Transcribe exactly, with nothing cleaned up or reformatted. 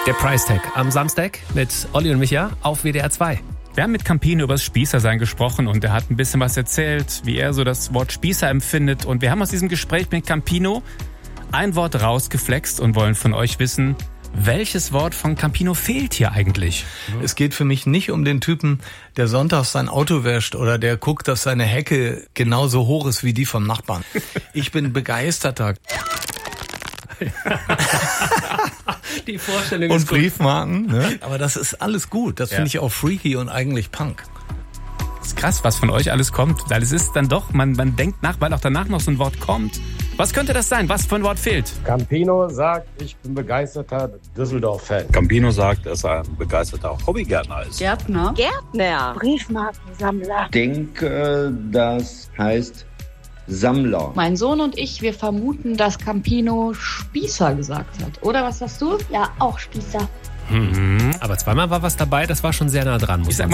Der Price Tag am Samstag mit Olli und Micha auf W D R zwei. Wir haben mit Campino über das Spießersein gesprochen und er hat ein bisschen was erzählt, wie er so das Wort Spießer empfindet. Und wir haben aus diesem Gespräch mit Campino ein Wort rausgeflext und wollen von euch wissen, welches Wort von Campino fehlt hier eigentlich? Es geht für mich nicht um den Typen, der sonntags sein Auto wäscht oder der guckt, dass seine Hecke genauso hoch ist wie die vom Nachbarn. Ich bin begeisterter. Die Vorstellung und ist gut. Briefmarken, ne? Aber das ist alles gut. Das Ja. finde ich auch freaky und eigentlich Punk. Das ist krass, was von euch alles kommt. Weil es ist dann doch, man, man denkt nach, weil auch danach noch so ein Wort kommt. Was könnte das sein? Was für ein Wort fehlt? Campino sagt, ich bin begeisterter Düsseldorf-Fan. Campino sagt, dass er ein begeisterter Hobbygärtner ist. Gärtner. Gärtner. Briefmarkensammler. Ich denke, das heißt Sammler. Mein Sohn und ich, wir vermuten, dass Campino Spießer gesagt hat. Oder was sagst du? Ja, auch Spießer. Mhm. Aber zweimal war was dabei, das war schon sehr nah dran, muss Ich sag man